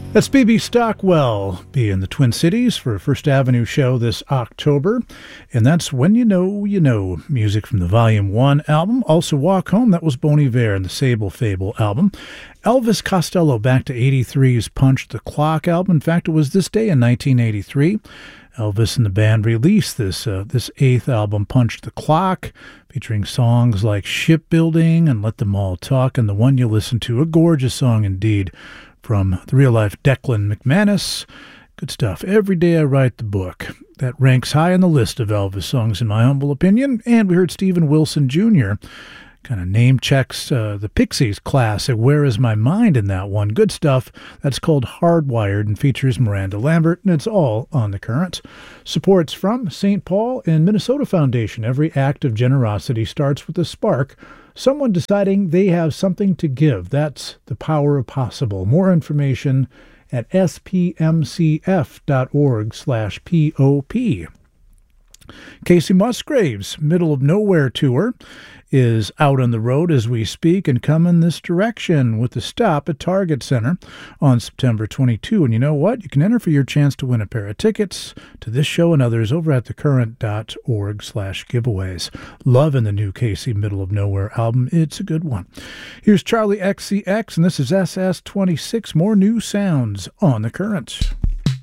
That's B.B. Stockwell, be in the Twin Cities for a First Avenue show this October. And that's When You Know, You Know, music from the Volume 1 album. Also Walk Home, that was Bon Iver and the Sable Fable album. Elvis Costello back to 83's Punch the Clock album. In fact, it was this day in 1983. Elvis and the band released this eighth album, Punch the Clock, featuring songs like Shipbuilding and Let Them All Talk, and the one you listen to, a gorgeous song indeed, from the real-life Declan McManus. Good stuff. Every Day I Write the Book. That ranks high on the list of Elvis songs, in my humble opinion. And we heard Stephen Wilson Jr. kind of name checks the Pixies classic, Where Is My Mind, in that one. Good stuff. That's called Hardwired and features Miranda Lambert, and it's all on the Current. Supports from St. Paul and Minnesota Foundation. Every act of generosity starts with a spark. Someone deciding they have something to give. That's the power of possible. More information at spmcf.org/POP. Casey Musgraves' Middle of Nowhere tour is out on the road as we speak and coming this direction with a stop at Target Center on September 22. And you know what? You can enter for your chance to win a pair of tickets to this show and others over at thecurrent.org/giveaways. Loving the new Casey Middle of Nowhere album. It's a good one. Here's Charlie XCX, and this is SS26. More new sounds on The Current.